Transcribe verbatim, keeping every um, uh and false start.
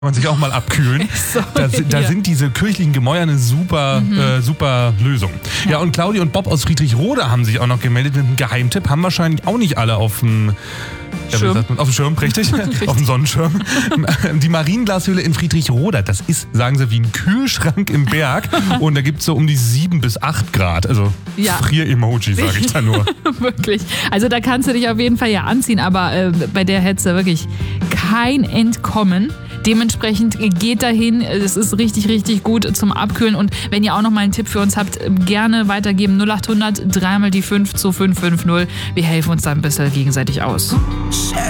man sich auch mal abkühlen. So, da, da ja. sind diese kirchlichen Gemäuer eine super, mhm. äh, super Lösung. Ja. ja, und Claudi und Bob aus Friedrichroda haben sich auch noch gemeldet mit einem Geheimtipp. Haben wahrscheinlich auch nicht alle auf dem ja, Schirm. Man, auf dem Schirm, richtig? richtig. Auf dem Sonnenschirm. Die Marienglashöhle in Friedrichroda, das ist, sagen sie, wie ein Kühlschrank im Berg. Und da gibt es so um die sieben bis acht Grad. Also ja. Frier-Emoji, sage ich da nur. Wirklich. Also da kannst du dich auf jeden Fall ja anziehen, aber äh, bei der hättest du wirklich kein Entkommen. Dementsprechend geht dahin, es ist richtig, richtig gut zum Abkühlen. Und wenn ihr auch noch mal einen Tipp für uns habt, gerne weitergeben. null acht hundert, dreimal die fünf zu fünf fünf null. Wir helfen uns da ein bisschen gegenseitig aus.